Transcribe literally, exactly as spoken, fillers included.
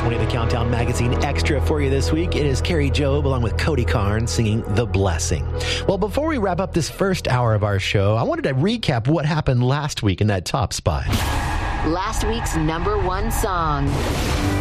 twenty, the Countdown Magazine Extra for you this week. It is Carrie Job along with Cody Carnes singing The Blessing. Well, before we wrap up this first hour of our show, I wanted to recap what happened last week in that top spot. Last week's number one song.